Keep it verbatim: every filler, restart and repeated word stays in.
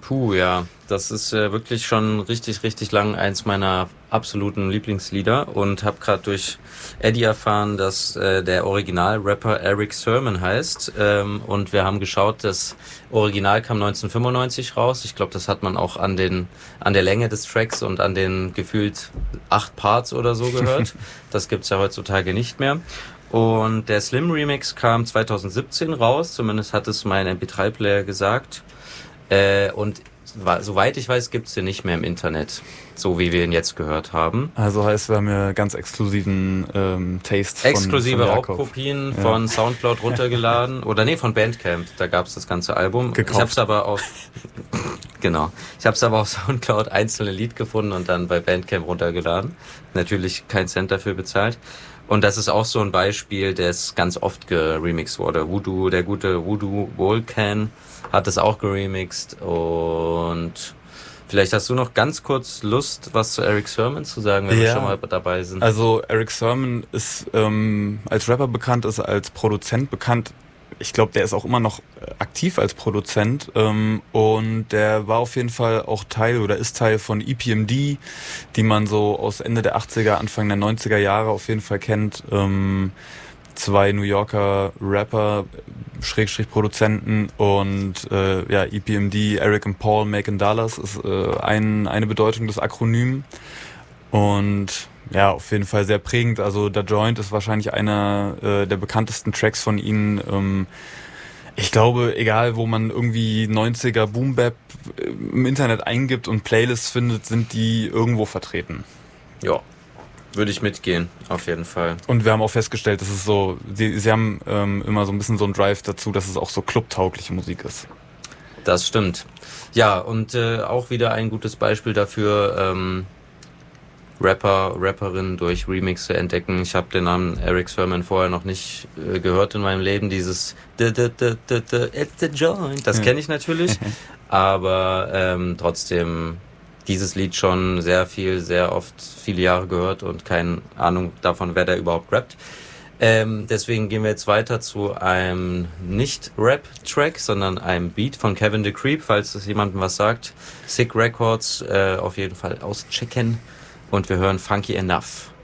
Puh, ja, das ist äh, wirklich schon richtig, richtig lang eins meiner absoluten Lieblingslieder und habe gerade durch Eddie erfahren, dass äh, der Original-Rapper Erick Sermon heißt ähm, und wir haben geschaut, das Original kam neunzehnhundertfünfundneunzig raus. Ich glaube, das hat man auch an den an der Länge des Tracks und an den gefühlt acht Parts oder so gehört. Das gibt's ja heutzutage nicht mehr. Und der Slim Remix kam zweitausendsiebzehn raus, zumindest hat es mein M P drei Player gesagt. Äh, und wa- soweit ich weiß, gibt's den nicht mehr im Internet, so wie wir ihn jetzt gehört haben. Also heißt, wir haben ja ganz exklusiven ähm, Taste von, Exklusive von Jakob. Raubkopien Ja. von Soundcloud runtergeladen. Oder nee, von Bandcamp, da gab's das ganze Album. Gekauft. Ich hab's aber auf genau. Ich hab's aber auf Soundcloud einzelne Lied gefunden und dann bei Bandcamp runtergeladen. Natürlich kein Cent dafür bezahlt. Und das ist auch so ein Beispiel, das ganz oft geremixed wurde. Voodoo, der gute Voodoo Volcan hat es auch geremixed. Und vielleicht hast du noch ganz kurz Lust, was zu Erick Sermon zu sagen, wenn Ja. wir schon mal dabei sind. Also Erick Sermon ist ähm, als Rapper bekannt, ist als Produzent bekannt. Ich glaube, der ist auch immer noch aktiv als Produzent ähm, und der war auf jeden Fall auch Teil oder ist Teil von E P M D, die man so aus Ende der achtziger, Anfang der neunziger Jahre auf jeden Fall kennt. Ähm, zwei New Yorker Rapper, Schrägstrich Produzenten und äh, ja, E P M D, Eric and Paul, Macon Dallas ist äh, ein, eine Bedeutung des Akronyms. Und ja, auf jeden Fall sehr prägend. Also der Joint ist wahrscheinlich einer äh, der bekanntesten Tracks von ihnen. Ähm, ich glaube, egal wo man irgendwie neunziger Boom Bap im Internet eingibt und Playlists findet, sind die irgendwo vertreten. Ja, würde ich mitgehen, auf jeden Fall. Und wir haben auch festgestellt, dass es so, sie, sie haben ähm, immer so ein bisschen so einen Drive dazu, dass es auch so clubtaugliche Musik ist. Das stimmt. Ja, und äh, auch wieder ein gutes Beispiel dafür, ähm, Rapper, Rapperinnen durch Remixe entdecken. Ich habe den Namen Erick Sermon vorher noch nicht äh, gehört in meinem Leben. Dieses d -d -d -d -d It's the Joint, das kenne ich natürlich. Aber ähm, trotzdem dieses Lied schon sehr viel, sehr oft, viele Jahre gehört und keine Ahnung davon, wer da überhaupt rappt. Ähm, deswegen gehen wir jetzt weiter zu einem Nicht-Rap-Track, sondern einem Beat von Kevin the Creep, falls es jemandem was sagt. Sick Records, äh, auf jeden Fall auschecken. Und wir hören Funky Enough.